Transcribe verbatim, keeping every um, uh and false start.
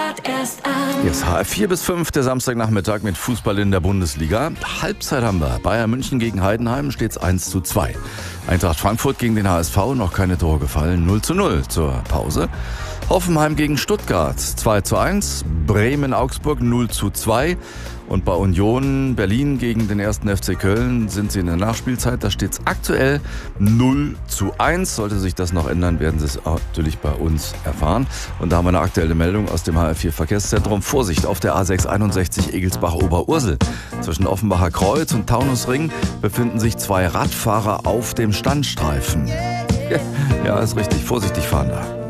Start erst an. Jetzt H F vier bis fünf, der Samstagnachmittag mit Fußball in der Bundesliga. Halbzeit haben wir. Bayern München gegen Heidenheim steht's eins zu zwei. Eintracht Frankfurt gegen den H S V, noch keine Tore gefallen, null zu null zur Pause. Hoffenheim gegen Stuttgart zwei zu eins, Bremen-Augsburg null zu zwei und bei Union Berlin gegen den ersten F C Köln sind sie in der Nachspielzeit. Da steht's aktuell null zu eins. Sollte sich das noch ändern, werden Sie es natürlich bei uns erfahren. Und da haben wir eine aktuelle Meldung aus dem H F vier Verkehrszentrum. Vorsicht, auf der A sechs einundsechzig Egelsbach-Oberursel. Zwischen Offenbacher Kreuz und Taunusring befinden sich zwei Radfahrer auf dem Standstreifen. Ja, ist richtig. Vorsichtig fahren da.